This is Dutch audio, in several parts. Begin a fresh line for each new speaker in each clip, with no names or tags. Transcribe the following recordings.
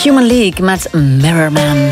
Human League met Mirrorman.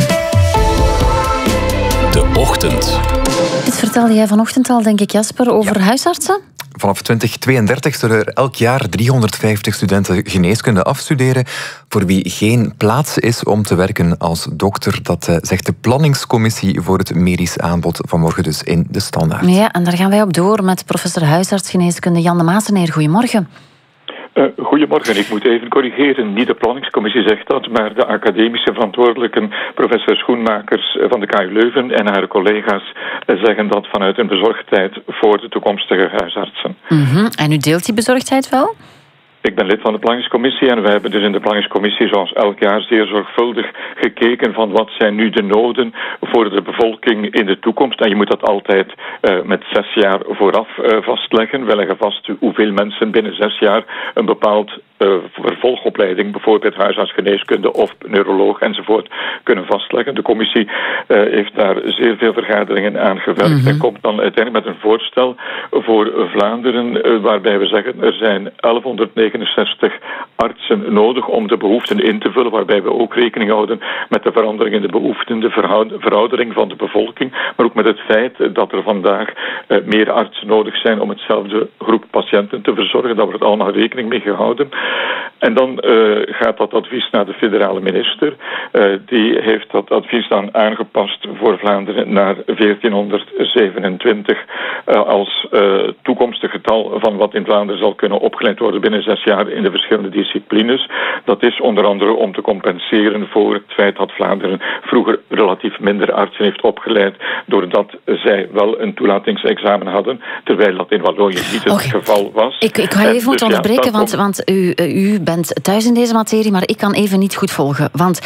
De Ochtend.
Dit vertelde jij vanochtend al, denk ik, Jasper, over huisartsen?
Vanaf 2032 zullen er elk jaar 350 studenten geneeskunde afstuderen voor wie geen plaats is om te werken als dokter. Dat zegt de planningscommissie voor het medisch aanbod vanmorgen dus in De Standaard.
Ja, en daar gaan wij op door met professor huisartsgeneeskunde Jan de Maaseneer. Goedemorgen.
Goedemorgen, ik moet even corrigeren. Niet de planningscommissie zegt dat, maar de academische verantwoordelijken, professor Schoenmakers van de KU Leuven en haar collega's zeggen dat vanuit een bezorgdheid voor de toekomstige huisartsen.
En u deelt die bezorgdheid wel?
Ik ben lid van de planningscommissie en wij hebben dus in de planningscommissie zoals elk jaar zeer zorgvuldig gekeken van wat zijn nu de noden voor de bevolking in de toekomst. En je moet dat altijd met 6 jaar vooraf vastleggen. We leggen vast hoeveel mensen binnen 6 jaar een bepaald vervolgopleiding, bijvoorbeeld huisartsgeneeskunde of neuroloog enzovoort, kunnen vastleggen. De commissie heeft daar zeer veel vergaderingen aan gewerkt en komt dan uiteindelijk met een voorstel voor Vlaanderen waarbij we zeggen er zijn 1169 artsen nodig om de behoeften in te vullen, waarbij we ook rekening houden met de verandering in de behoeften, de veroudering van de bevolking, maar ook met het feit dat er vandaag meer artsen nodig zijn om hetzelfde groep patiënten te verzorgen. Daar wordt allemaal rekening mee gehouden. En dan gaat dat advies naar de federale minister. Die heeft dat advies dan aangepast voor Vlaanderen naar 1427 als toekomstig getal van wat in Vlaanderen zal kunnen opgeleid worden binnen 6 jaar in de verschillende disciplines. Dat is onder andere om te compenseren voor het feit dat Vlaanderen vroeger relatief minder artsen heeft opgeleid, doordat zij wel een toelatingsexamen hadden, terwijl dat in Wallonië niet het geval was.
Ik ga je even moeten onderbreken, want u bent thuis in deze materie, maar ik kan even niet goed volgen. Want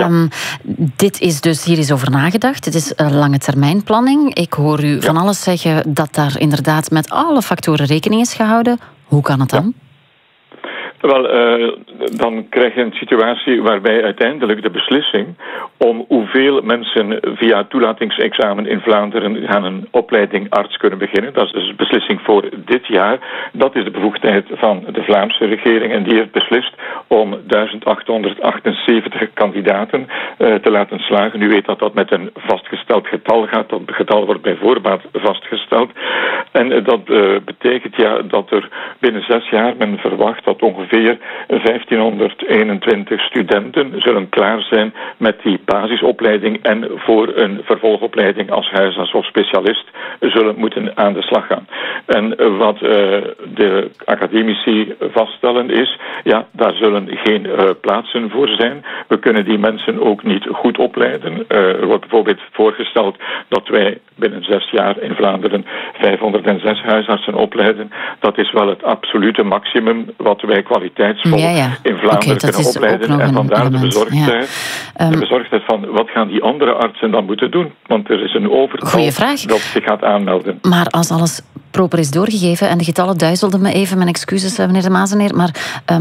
hier is over nagedacht. Het is lange termijn planning. Ik hoor u van alles zeggen dat daar inderdaad met alle factoren rekening is gehouden. Hoe kan het dan?
Wel, dan krijg je een situatie waarbij uiteindelijk de beslissing om hoeveel mensen via het toelatingsexamen in Vlaanderen gaan een opleiding arts kunnen beginnen. Dat is dus een beslissing voor dit jaar. Dat is de bevoegdheid van de Vlaamse regering en die heeft beslist om 1878 kandidaten te laten slagen. U weet dat dat met een vastgesteld getal gaat. Dat getal wordt bij voorbaat vastgesteld. En dat betekent dat er binnen 6 jaar men verwacht dat ongeveer 1521 studenten zullen klaar zijn met die basisopleiding en voor een vervolgopleiding als huisarts of specialist zullen moeten aan de slag gaan. En wat de academici vaststellen is, daar zullen geen plaatsen voor zijn. We kunnen die mensen ook niet goed opleiden. Er wordt bijvoorbeeld voorgesteld dat wij binnen 6 jaar in Vlaanderen 506 huisartsen opleiden. Dat is wel het absolute maximum wat wij kwaliteitsvol in Vlaanderen kunnen opleiden. En vandaar de bezorgdheid. De bezorgdheid van wat gaan die andere artsen dan moeten doen? Want er is een overtal dat zich gaat aanmelden.
Maar als alles proper is doorgegeven, en de getallen duizelden me even, mijn excuses meneer de Maaseneer, maar